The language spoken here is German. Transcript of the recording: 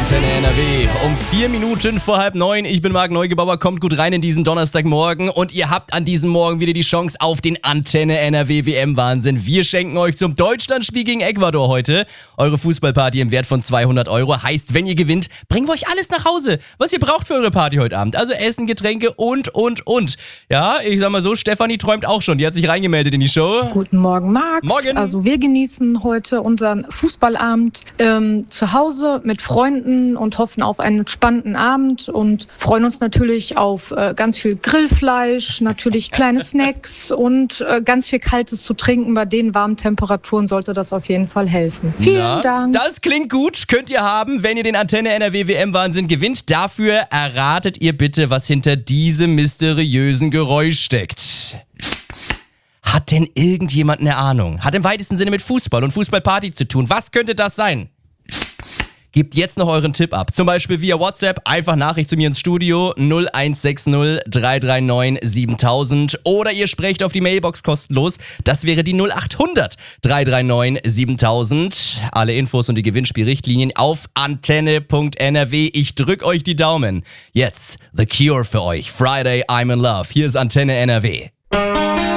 Antenne NRW. Um 4 Minuten vor 8:30. Ich bin Marc Neugebauer. Kommt gut rein in diesen Donnerstagmorgen. Und ihr habt an diesem Morgen wieder die Chance auf den Antenne NRW WM-Wahnsinn. Wir schenken euch zum Deutschlandspiel gegen Ecuador heute eure Fußballparty im Wert von 200 €. Heißt, wenn ihr gewinnt, bringen wir euch alles nach Hause, was ihr braucht für eure Party heute Abend. Also Essen, Getränke und. Ja, ich sag mal so, Stefanie träumt auch schon. Die hat sich reingemeldet in die Show. Guten Morgen, Marc. Morgen. Also wir genießen heute unseren Fußballabend zu Hause mit Freunden und hoffen auf einen entspannten Abend und freuen uns natürlich auf ganz viel Grillfleisch, natürlich kleine Snacks und ganz viel Kaltes zu trinken. Bei den warmen Temperaturen sollte das auf jeden Fall helfen. Vielen Dank. Das klingt gut. Könnt ihr haben, wenn ihr den Antenne NRW WM-Wahnsinn gewinnt. Dafür erratet ihr bitte, was hinter diesem mysteriösen Geräusch steckt. Hat denn irgendjemand eine Ahnung? Hat im weitesten Sinne mit Fußball und Fußballparty zu tun. Was könnte das sein? Gebt jetzt noch euren Tipp ab. Zum Beispiel via WhatsApp. Einfach Nachricht zu mir ins Studio 0160 339 7000. Oder ihr sprecht auf die Mailbox kostenlos. Das wäre die 0800 339 7000. Alle Infos und die Gewinnspielrichtlinien auf antenne.nrw. Ich drück euch die Daumen. Jetzt The Cure für euch. Friday, I'm in Love. Hier ist Antenne NRW.